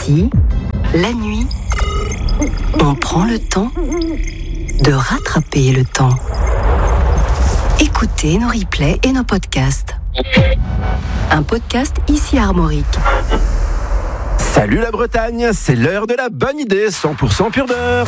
Ici, la nuit, on prend le temps de rattraper le temps. Écoutez nos replays et nos podcasts. Un podcast ici Armorique. Salut la Bretagne, c'est l'heure de la bonne idée, 100% pur beurre.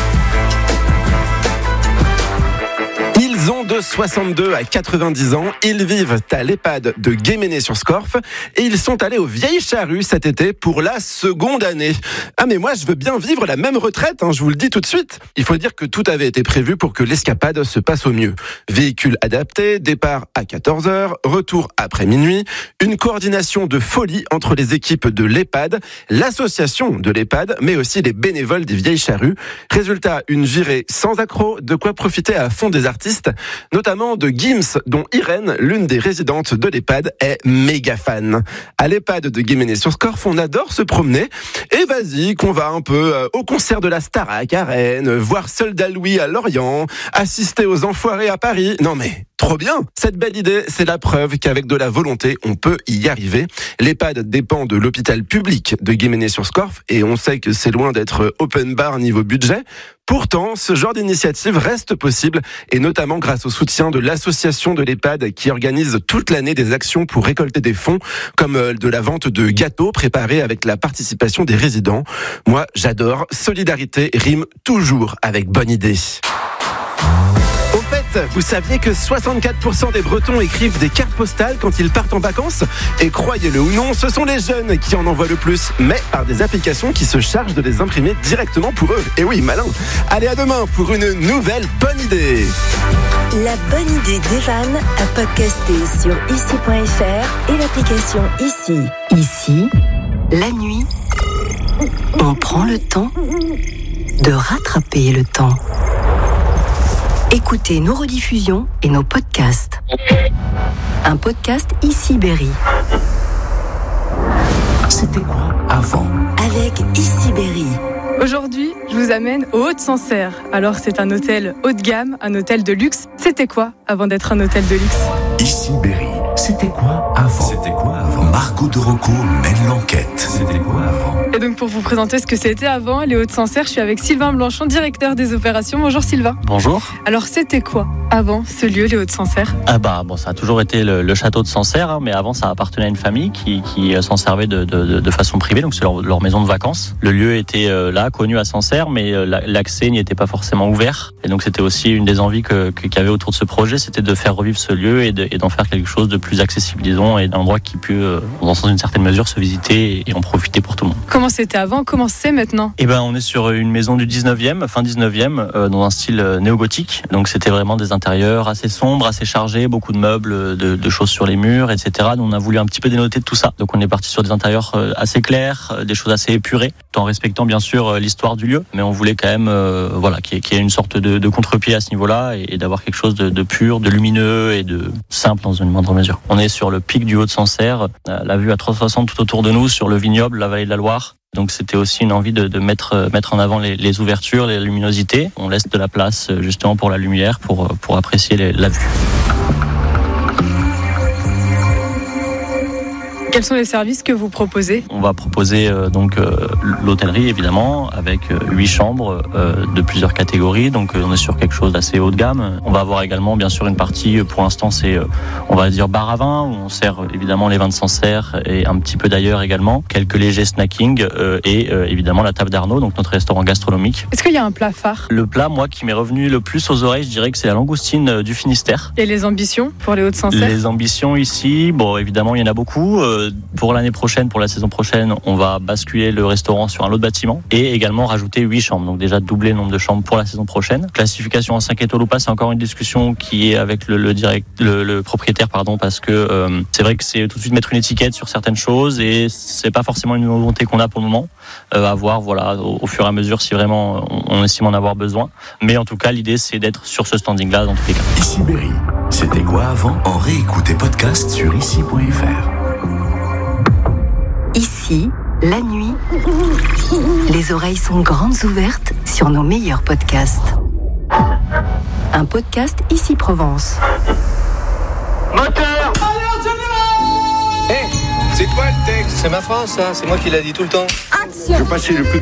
Ils ont de 62 à 90 ans, ils vivent à l'EHPAD de Guéméné-sur-Scorff et ils sont allés aux Vieilles Charrues cet été pour la seconde année. Ah mais moi je veux bien vivre la même retraite, je vous le dis tout de suite. Il faut dire que tout avait été prévu pour que l'escapade se passe au mieux. Véhicule adapté, départ à 14h, retour après minuit, une coordination de folie entre les équipes de l'EHPAD, l'association de l'EHPAD, mais aussi les bénévoles des Vieilles Charrues. Résultat, une virée sans accroc, de quoi profiter à fond des artistes, notamment de Gims, dont Irène, l'une des résidentes de l'EHPAD, est méga fan. À l'EHPAD de Guéméné-sur-Scorff, on adore se promener. Et vas-y, qu'on va un peu au concert de la Starac à Rennes, voir Soldat Louis à Lorient, assister aux Enfoirés à Paris. Non mais... trop bien! Cette belle idée, c'est la preuve qu'avec de la volonté, on peut y arriver. L'EHPAD dépend de l'hôpital public de Guéméné-sur-Scorff et on sait que c'est loin d'être open bar niveau budget. Pourtant, ce genre d'initiative reste possible et notamment grâce au soutien de l'association de l'EHPAD qui organise toute l'année des actions pour récolter des fonds comme de la vente de gâteaux préparés avec la participation des résidents. Moi, j'adore. Solidarité rime toujours avec bonne idée. Au fait, vous saviez que 64% des Bretons écrivent des cartes postales quand ils partent en vacances ? Et croyez-le ou non, ce sont les jeunes qui en envoient le plus, mais par des applications qui se chargent de les imprimer directement pour eux. Et oui, malin. Allez, à demain pour une nouvelle bonne idée. La bonne idée d'Evan à podcaster sur ici.fr et l'application Ici. Ici, la nuit, on prend le temps de rattraper le temps. Écoutez nos rediffusions et nos podcasts. Un podcast Ici Berry. C'était quoi avant ? Avec Ici Berry. Aujourd'hui, je vous amène au Haut-de-Sancerre. Alors, c'est un hôtel haut de gamme, un hôtel de luxe. C'était quoi avant d'être un hôtel de luxe ? Ici Berry. C'était quoi avant ? C'était quoi avant ? Margot de Rocco mène l'enquête. C'était quoi avant ? Et donc, pour vous présenter ce que c'était avant, les Hauts-de-Sancerre, je suis avec Sylvain Blanchon, directeur des opérations. Bonjour Sylvain. Bonjour. Alors, c'était quoi avant ce lieu, les Hauts-de-Sancerre ? Ça a toujours été le château de Sancerre, mais avant ça appartenait à une famille qui s'en servait de façon privée, donc c'est leur maison de vacances. Le lieu était là, connu à Sancerre, mais l'accès n'y était pas forcément ouvert. Et donc c'était aussi une des envies qu'il y avait autour de ce projet, c'était de faire revivre ce lieu et d'en faire quelque chose de plus accessible, disons, et d'un endroit qui peut, dans une certaine mesure, se visiter et en profiter pour tout le monde. Comment c'était avant ? Comment c'est maintenant ? On est sur une maison du 19e, fin 19e, dans un style néo-gothique. Donc c'était vraiment des intérieurs assez sombres, assez chargés, beaucoup de meubles, de choses sur les murs, etc. Donc on a voulu un petit peu dénoter de tout ça. Donc on est parti sur des intérieurs assez clairs, des choses assez épurées, tout en respectant bien sûr l'histoire du lieu. Mais on voulait quand même qu'il y ait une sorte de contre-pied à ce niveau-là et d'avoir quelque chose de pur, de lumineux et de simple dans une moindre mesure. On est sur le pic du Haut-de-Sancerre, la vue à 360 tout autour de nous sur le vignoble, la vallée de la Loire. Donc c'était aussi une envie de mettre en avant les ouvertures, les luminosités. On laisse de la place justement pour la lumière, pour apprécier la vue. Quels sont les services que vous proposez ? On va proposer l'hôtellerie évidemment avec 8 chambres de plusieurs catégories, donc on est sur quelque chose d'assez haut de gamme. On va avoir également bien sûr une partie, pour l'instant c'est on va dire bar à vin, où on sert évidemment les vins de Sancerre et un petit peu d'ailleurs également, quelques légers snacking et évidemment la table d'Arnaud, donc notre restaurant gastronomique. Est-ce qu'il y a un plat phare ? Le plat, moi, qui m'est revenu le plus aux oreilles, je dirais que c'est la langoustine du Finistère. Et les ambitions pour les Hauts-de-Sancerre ? Les ambitions ici, évidemment il y en a beaucoup. Pour l'année prochaine, pour la saison prochaine, on va basculer le restaurant sur un autre bâtiment et également rajouter 8 chambres. Donc déjà doubler le nombre de chambres pour la saison prochaine. Classification en 5 étoiles ou pas, c'est encore une discussion qui est avec le propriétaire, parce que c'est vrai que c'est tout de suite mettre une étiquette sur certaines choses et c'est pas forcément une volonté qu'on a pour le moment. À voir, au fur et à mesure si vraiment on estime en avoir besoin. Mais en tout cas, l'idée c'est d'être sur ce standing-là dans tous les cas. Ici Berry. C'était quoi avant ? En réécoute et podcast sur ici.fr. Ici, la nuit, les oreilles sont grandes ouvertes sur nos meilleurs podcasts. Un podcast Ici Provence. Moteur ! C'est quoi le texte ? C'est ma phrase, ça. C'est moi qui l'a dit tout le temps. Je passais le plus